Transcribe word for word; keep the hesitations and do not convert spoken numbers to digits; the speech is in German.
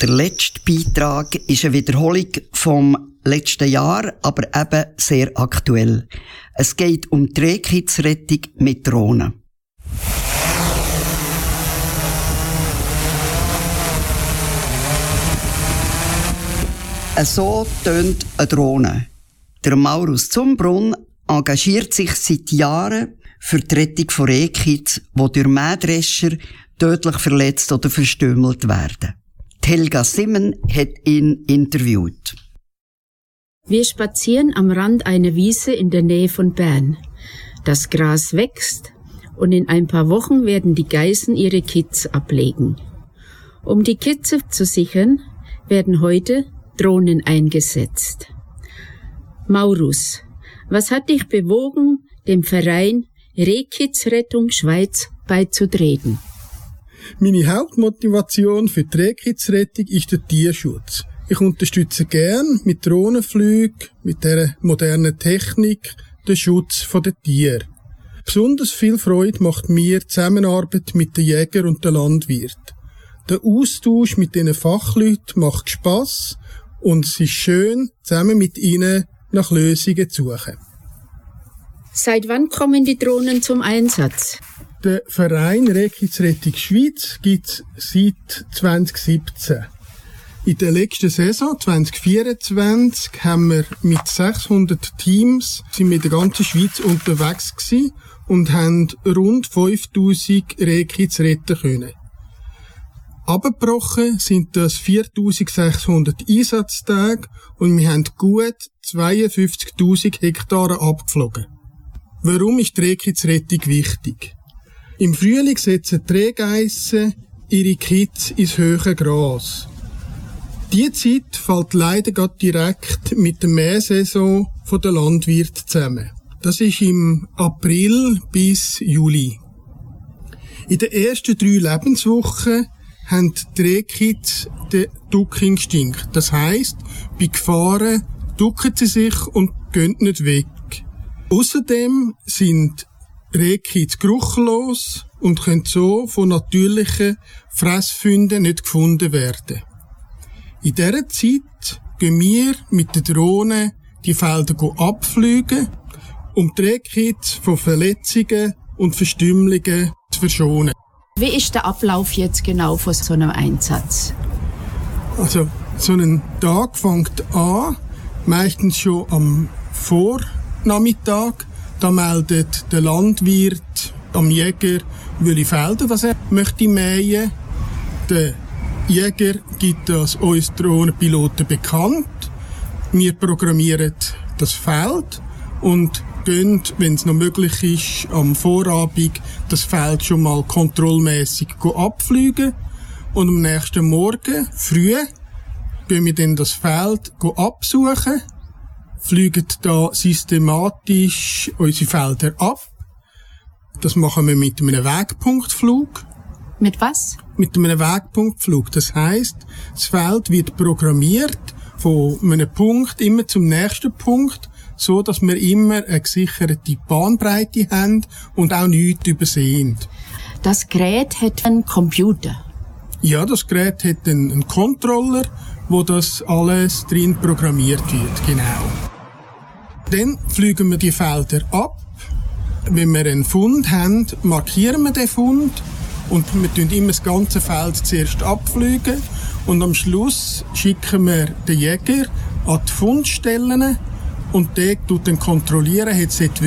Der letzte Beitrag ist eine Wiederholung vom letzten Jahr, aber eben sehr aktuell. Es geht um die Rehkitzrettung mit Drohnen. So tönt eine Drohne. Der Maurus Zumbrunn engagiert sich seit Jahren für die Rettung von Rehkitz, die durch Mähdrescher tödlich verletzt oder verstümmelt werden. Die Helga Simmen hat ihn interviewt. Wir spazieren am Rand einer Wiese in der Nähe von Bern. Das Gras wächst und in ein paar Wochen werden die Geißen ihre Kitze ablegen. Um die Kitze zu sichern, werden heute Drohnen eingesetzt. Maurus, was hat dich bewogen, dem Verein Rehkitzrettung Schweiz beizutreten? Meine Hauptmotivation für die Rehkitzrettung ist der Tierschutz. Ich unterstütze gern mit Drohnenflügen, mit dieser modernen Technik, den Schutz der Tiere. Besonders viel Freude macht mir die Zusammenarbeit mit den Jägern und den Landwirten. Der Austausch mit diesen Fachleuten macht Spass und es ist schön, zusammen mit ihnen nach Lösungen zu suchen. Seit wann kommen die Drohnen zum Einsatz? Der Verein Rehkitzrettung Schweiz gibt es seit zwanzig siebzehn. In der letzten Saison zwanzig vierundzwanzig haben wir mit sechshundert Teams sind wir in der ganzen Schweiz unterwegs gewesen und haben rund fünftausend Rehkitz retten können. Abgebrochen sind das viertausendsechshundert Einsatztage und wir haben gut zweiundfünfzigtausend Hektare abgeflogen. Warum ist die Rehkitzrettung wichtig? Im Frühling setzen die Rehgeissen ihre Kitz ins hohe Gras. Diese Zeit fällt leider gerade direkt mit der Mähsaison der Landwirte zusammen. Das ist im April bis Juli. In den ersten drei Lebenswochen haben die Rehkitz den Duckinstinkt. Das heisst, bei Gefahren ducken sie sich und gehen nicht weg. Außerdem sind Rehkitz geruchlos und können so von natürlichen Fressfunden nicht gefunden werden. In dieser Zeit gehen wir mit den Drohnen die Felder abfliegen, um die Rehkitz von Verletzungen und Verstümmelungen zu verschonen. Wie ist der Ablauf jetzt genau von so einem Einsatz? Also, so ein Tag fängt an, meistens schon am Vornachmittag. Da meldet der Landwirt am Jäger, welche Felder was er möchte mähen. Der Jäger gibt das uns Drohnenpiloten bekannt. Wir programmieren das Feld und gehen, wenn es noch möglich ist, am Vorabend das Feld schon mal kontrollmäßig abfliegen. Und am nächsten Morgen, früh, gehen wir dann das Feld absuchen, fliegen da systematisch unsere Felder ab. Das machen wir mit einem Wegpunktflug. Mit was? Mit einem Wegpunktflug. Das heisst, das Feld wird programmiert von einem Punkt immer zum nächsten Punkt, so dass wir immer eine gesicherte Bahnbreite haben und auch nichts übersehen. Das Gerät hat einen Computer? Ja, das Gerät hat einen, einen Controller, wo das alles drin programmiert wird, genau. Dann fliegen wir die Felder ab. Wenn wir einen Fund haben, markieren wir den Fund und wir tun immer das ganze Feld zuerst abfliegen und am Schluss schicken wir den Jäger an die Fundstellen und der tut dann kontrollieren, hat es